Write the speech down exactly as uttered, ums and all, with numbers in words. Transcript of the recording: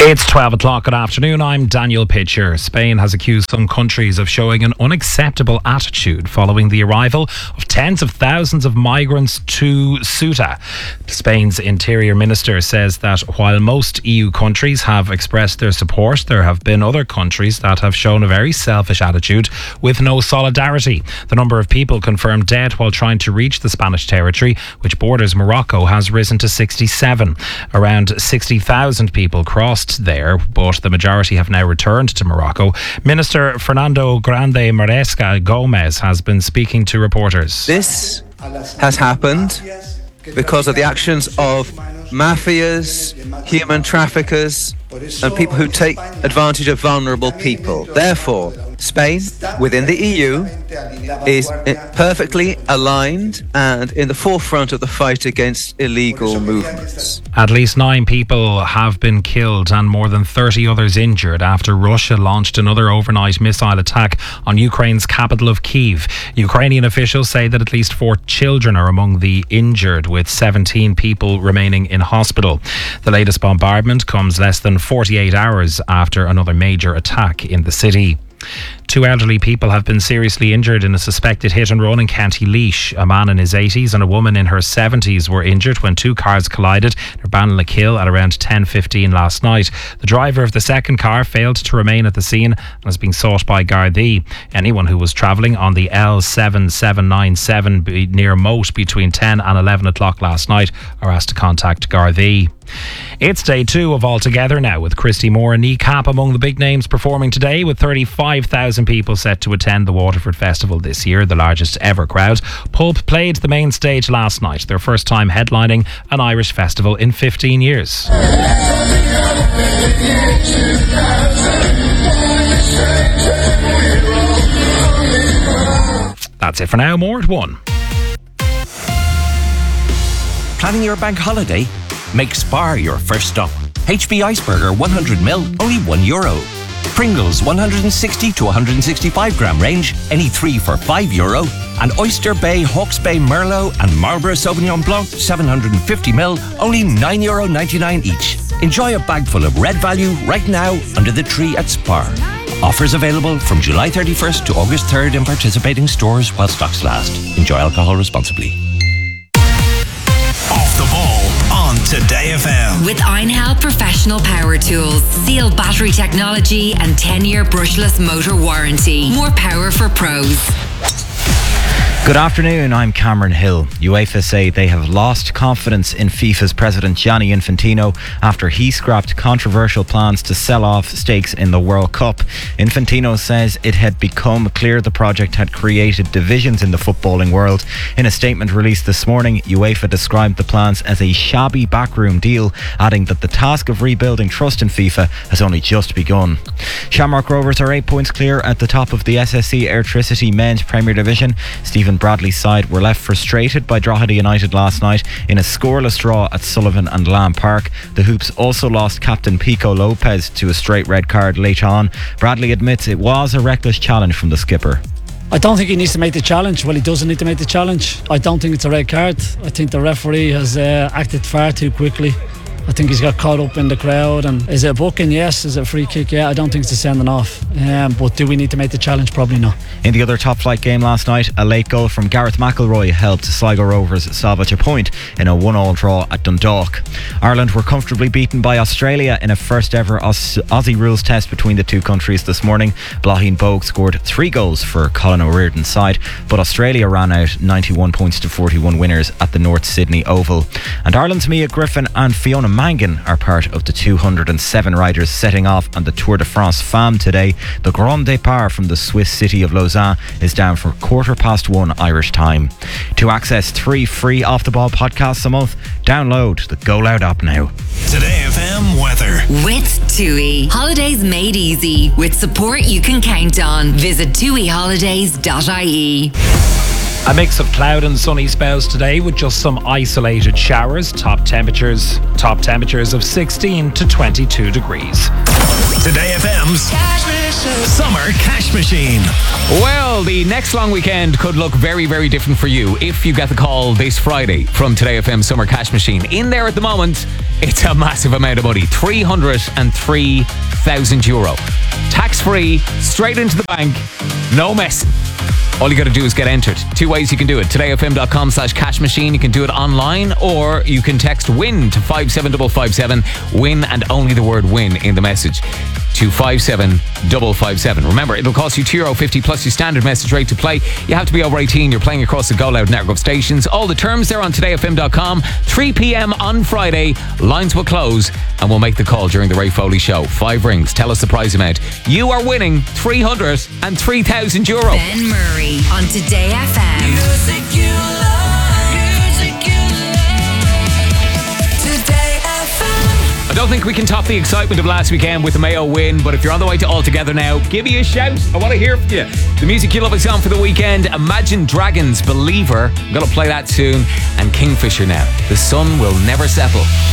It's twelve o'clock. Good afternoon. I'm Daniel Pitcher. Spain has accused some countries of showing an unacceptable attitude following the arrival of tens of thousands of migrants to Ceuta. Spain's Interior Minister says that while most E U countries have expressed their support, there have been other countries that have shown a very selfish attitude with no solidarity. The number of people confirmed dead while trying to reach the Spanish territory, which borders Morocco, has risen to sixty-seven. Around sixty thousand people crossed there, but the majority have now returned to Morocco. Minister Fernando Grande Maresca Gomez has been speaking to reporters. This has happened because of the actions of mafias, human traffickers, and people who take advantage of vulnerable people. Therefore, Spain, within the E U, is perfectly aligned and in the forefront of the fight against illegal movements. At least nine people have been killed and more than thirty others injured after Russia launched another overnight missile attack on Ukraine's capital of Kyiv. Ukrainian officials say that at least four children are among the injured, with seventeen people remaining in hospital. The latest bombardment comes less than forty-eight hours after another major attack in the city. Two elderly people have been seriously injured in a suspected hit and run in County Laois. A man in his eighties and a woman in her seventies were injured when two cars collided near Ballinlakill at around ten fifteen last night. The driver of the second car failed to remain at the scene and is being sought by Gardaí. Anyone who was travelling on the L seven seven nine seven near Moat between ten and eleven o'clock last night are asked to contact Gardaí. It's day two of All Together now, with Christy Moore and Kneecap among the big names performing today, with thirty-five thousand people set to attend the Waterford Festival this year, the largest ever crowd. Pulp played the main stage last night, their first time headlining an Irish festival in fifteen years. That's it for now. More at one. Planning your bank holiday? Make Spar your first stop. H B Iceberger one hundred milliliters, only one euro. Pringles one hundred sixty to one hundred sixty-five gram range, any three for five euro. And Oyster Bay, Hawke's Bay Merlot and Marlborough Sauvignon Blanc seven hundred fifty milliliters, only nine euro ninety-nine each. Enjoy a bag full of red value right now under the tree at Spar. Offers available from July thirty-first to August third in participating stores while stocks last. Enjoy alcohol responsibly. Off the ball on Today F M. With Einhell Professional Power Tools. Sealed battery technology and ten-year brushless motor warranty. More power for pros. Good afternoon, I'm Cameron Hill. UEFA say they have lost confidence in FIFA's president Gianni Infantino after he scrapped controversial plans to sell off stakes in the World Cup. Infantino says it had become clear the project had created divisions in the footballing world. In a statement released this morning, UEFA described the plans as a shabby backroom deal, adding that the task of rebuilding trust in FIFA has only just begun. Shamrock Rovers are eight points clear at the top of the S S C Airtricity Men's Premier Division. Stephen Bradley's side were left frustrated by Drogheda United last night in a scoreless draw at Sullivan and Lamb Park. The Hoops also lost captain Pico Lopez to a straight red card late on. Bradley admits it was a reckless challenge from the skipper. I don't think he needs to make the challenge. Well, he doesn't need to make the challenge. I don't think it's a red card. I think the referee has uh, acted far too quickly. I think he's got caught up in the crowd. And is it a booking? Yes. Is it a free kick? Yeah. I don't think it's a sending off. Um, but do we need to make the challenge? Probably not. In the other top flight game last night, a late goal from Gareth McElroy helped Sligo Rovers salvage a point in a one all draw at Dundalk. Ireland were comfortably beaten by Australia in a first ever Aus- Aussie rules test between the two countries this morning. Blahin Bogue scored three goals for Colin O'Riordan's side, but Australia ran out ninety-one points to forty-one winners at the North Sydney Oval. And Ireland's Mia Griffin and Fiona Mangan are part of the two hundred seven riders setting off on the Tour de France Femme today. The Grand Départ from the Swiss city of Lausanne is down for quarter past one Irish time. To access three free Off the Ball podcasts a month, download the Go Loud app now. Today F M weather. With TUI. Holidays made easy. With support you can count on. Visit tui holidays dot I E. A mix of cloud and sunny spells today with just some isolated showers. Top temperatures, top temperatures of sixteen to twenty-two degrees. Today F M's Summer Cash Machine. Well, the next long weekend could look very, very different for you if you get the call this Friday from Today F M's Summer Cash Machine. In there at the moment, it's a massive amount of money. three hundred three thousand euro. Tax-free, straight into the bank, no messing. All you got to do is get entered. Two ways you can do it. todayfm.com slash cash machine. You can do it online, or you can text WIN to five seven five five seven. WIN and only the word WIN in the message to five seven five five seven. Remember, it'll cost you two euro fifty plus your standard message rate to play. You have to be over eighteen. You're playing across the Go Loud network of stations. All the terms there on today f m dot com. three p.m. on Friday. Lines will close and we'll make the call during the Ray Foley Show. Five rings. Tell us the prize amount. You are winning three hundred three thousand euro. Ben Murray on Today F M. Music you love, music you love. Today F M. I don't think we can top the excitement of last weekend with the Mayo win, but if you're on the way to All Together now, give me a shout. I want to hear from you. The music you love is on for the weekend. Imagine Dragons, Believer. I'm going to play that soon. And Kingfisher now. The sun will never settle.